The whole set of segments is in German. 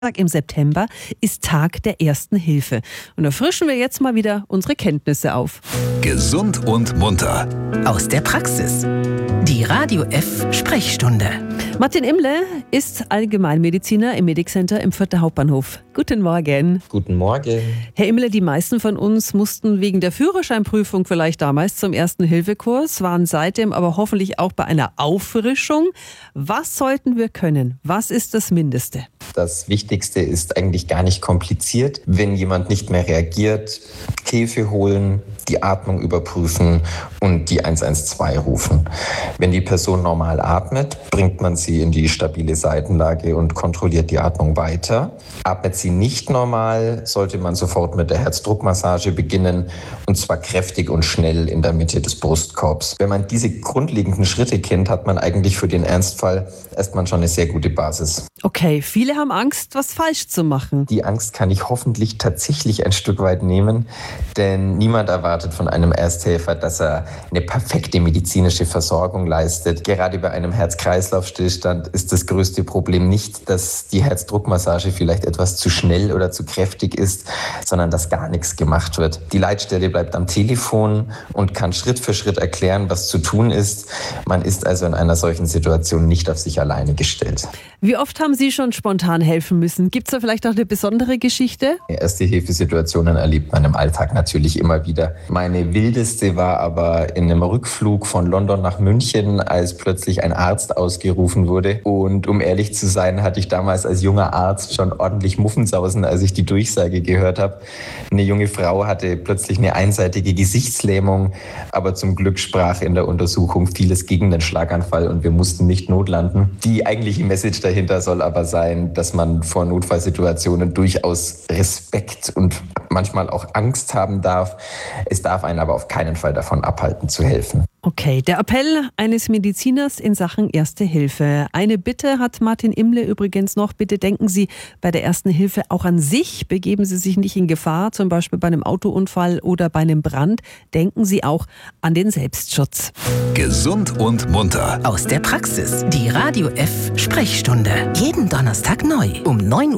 Im September ist Tag der Ersten Hilfe. Und da frischen wir jetzt mal wieder unsere Kenntnisse auf. Gesund und munter. Aus der Praxis. Die Radio F Sprechstunde. Martin Imle ist Allgemeinmediziner im Medicenter im Fürther Hauptbahnhof. Guten Morgen. Guten Morgen. Herr Imle, die meisten von uns mussten wegen der Führerscheinprüfung vielleicht damals zum Ersten-Hilfe-Kurs, waren seitdem aber hoffentlich auch bei einer Auffrischung. Was sollten wir können? Was ist das Mindeste? Das Wichtigste ist eigentlich gar nicht kompliziert. Wenn jemand nicht mehr reagiert, Hilfe holen, die Atmung überprüfen und die 112 rufen. Wenn die Person normal atmet, bringt man sie in die stabile Seitenlage und kontrolliert die Atmung weiter. Atmet sie nicht normal, sollte man sofort mit der Herzdruckmassage beginnen, und zwar kräftig und schnell in der Mitte des Brustkorbs. Wenn man diese grundlegenden Schritte kennt, hat man eigentlich für den Ernstfall erstmal schon eine sehr gute Basis. Okay, viele haben Angst, was falsch zu machen. Die Angst kann ich hoffentlich tatsächlich ein Stück weit nehmen, denn niemand erwartet von einem Ersthelfer, dass er eine perfekte medizinische Versorgung leistet. Gerade bei einem Herz-Kreislauf-Stillstand ist das größte Problem nicht, dass die Herzdruckmassage vielleicht etwas zu schnell oder zu kräftig ist, sondern dass gar nichts gemacht wird. Die Leitstelle bleibt am Telefon und kann Schritt für Schritt erklären, was zu tun ist. Man ist also in einer solchen Situation nicht auf sich alleine gestellt. Wie oft haben Sie schon spontan helfen müssen? Gibt es da vielleicht auch eine besondere Geschichte? Erste-Hilfe-Situationen erlebt man im Alltag natürlich immer wieder. Meine wildeste war aber in einem Rückflug von London nach München, als plötzlich ein Arzt ausgerufen wurde. Und um ehrlich zu sein, hatte ich damals als junger Arzt schon ordentlich Muffensausen, als ich die Durchsage gehört habe. Eine junge Frau hatte plötzlich eine einseitige Gesichtslähmung, aber zum Glück sprach in der Untersuchung vieles gegen den Schlaganfall und wir mussten nicht notlanden. Die eigentliche Message dahinter soll aber sein, dass man vor Notfallsituationen durchaus Respekt und manchmal auch Angst haben darf. Es darf einen aber auf keinen Fall davon abhalten, zu helfen. Okay, der Appell eines Mediziners in Sachen Erste Hilfe. Eine Bitte hat Martin Imle übrigens noch. Bitte denken Sie bei der Ersten Hilfe auch an sich. Begeben Sie sich nicht in Gefahr, zum Beispiel bei einem Autounfall oder bei einem Brand. Denken Sie auch an den Selbstschutz. Gesund und munter. Aus der Praxis. Die Radio F Sprechstunde. Jeden Donnerstag neu um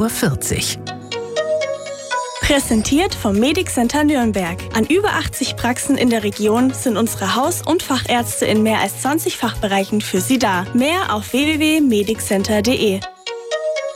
9:40 Uhr. Präsentiert vom Medicenter Nürnberg. An über 80 Praxen in der Region sind unsere Haus- und Fachärzte in mehr als 20 Fachbereichen für Sie da. Mehr auf www.medicenter.de.